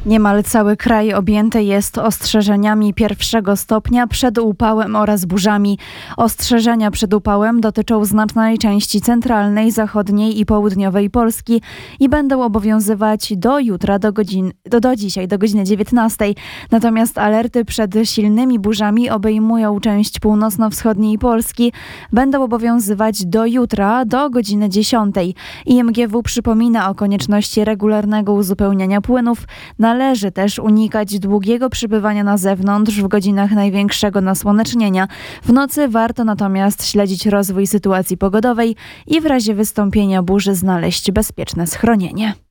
Niemal cały kraj objęty jest ostrzeżeniami pierwszego stopnia przed upałem oraz burzami. Ostrzeżenia przed upałem dotyczą znacznej części centralnej, zachodniej i południowej Polski i będą obowiązywać do jutra, do dzisiaj, do godziny 19. Natomiast alerty przed silnymi burzami obejmują część północno-wschodniej Polski. Będą obowiązywać do jutra, do godziny 10. IMGW przypomina o konieczności regularnego uzupełniania płynów. Należy też unikać długiego przebywania na zewnątrz w godzinach największego nasłonecznienia. W nocy warto natomiast śledzić rozwój sytuacji pogodowej i w razie wystąpienia burzy znaleźć bezpieczne schronienie.